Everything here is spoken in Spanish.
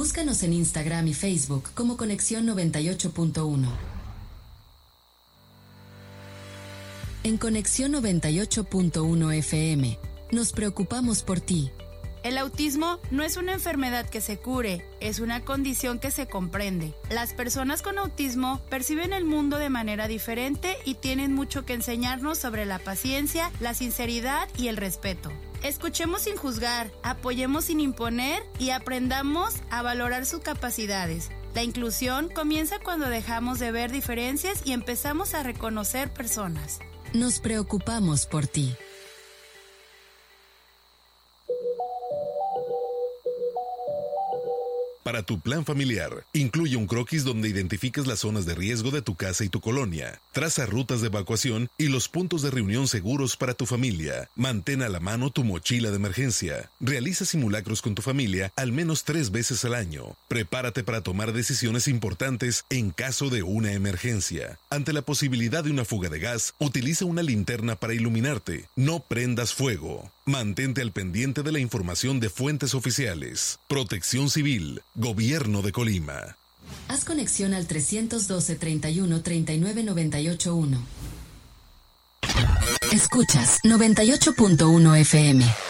Búscanos en Instagram y Facebook como Conexión 98.1. En Conexión 98.1 FM, nos preocupamos por ti. El autismo no es una enfermedad que se cure, es una condición que se comprende. Las personas con autismo perciben el mundo de manera diferente y tienen mucho que enseñarnos sobre la paciencia, la sinceridad y el respeto. Escuchemos sin juzgar, apoyemos sin imponer y aprendamos a valorar sus capacidades. La inclusión comienza cuando dejamos de ver diferencias y empezamos a reconocer personas. Nos preocupamos por ti. Para tu plan familiar, incluye un croquis donde identifiques las zonas de riesgo de tu casa y tu colonia. Traza rutas de evacuación y los puntos de reunión seguros para tu familia. Mantén a la mano tu mochila de emergencia. Realiza simulacros con tu familia al menos 3 veces al año. Prepárate para tomar decisiones importantes en caso de una emergencia. Ante la posibilidad de una fuga de gas, utiliza una linterna para iluminarte. No prendas fuego. Mantente al pendiente de la información de fuentes oficiales. Protección Civil, Gobierno de Colima. Haz conexión al 312-31-39-98-1. Escuchas 98.1 FM.